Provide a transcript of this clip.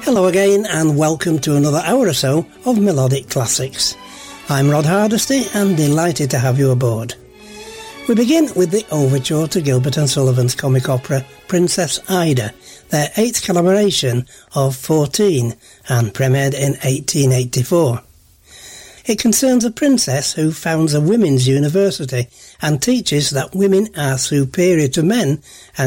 Hello again and welcome to another hour or so of Melodic Classics. I'm Rod Hardesty and delighted to have you aboard. We begin with the overture to Gilbert and Sullivan's comic opera Princess Ida, their 8th collaboration of 14 and premiered in 1884. It concerns a princess who founds a women's university and teaches that women are superior to men and